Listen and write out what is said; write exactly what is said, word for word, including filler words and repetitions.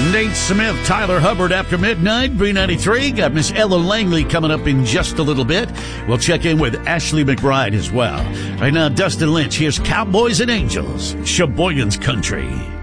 Nate Smith, Tyler Hubbard after midnight, B ninety-three. Got Miss Ella Langley coming up in just a little bit. We'll check in with Ashley McBride as well. Right now, Dustin Lynch. Here's Cowboys and Angels, Sheboygan's Country.